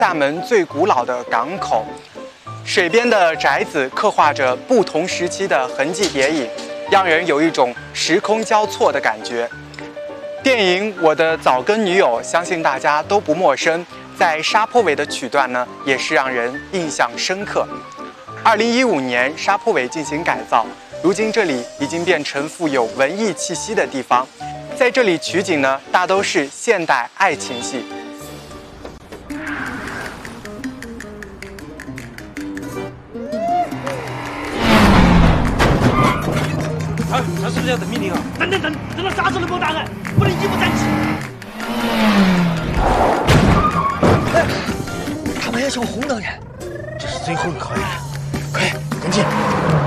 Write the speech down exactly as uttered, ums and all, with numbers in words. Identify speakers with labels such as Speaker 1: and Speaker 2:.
Speaker 1: 大门最古老的港口。水边的宅子刻画着不同时期的痕迹叠影，让人有一种时空交错的感觉。电影《我的早更女友》相信大家都不陌生，在沙坡尾的曲段呢，也是让人印象深刻。二零一五年，沙坡尾进行改造，如今这里已经变成富有文艺气息的地方。在这里取景呢，大都是现代爱情戏。
Speaker 2: 啊，他是不是要等命令啊？等等等，等到啥时候能给我答案？不能一步站起。
Speaker 3: 哎，他们要求红灯的，这是最后的考验了，快跟进！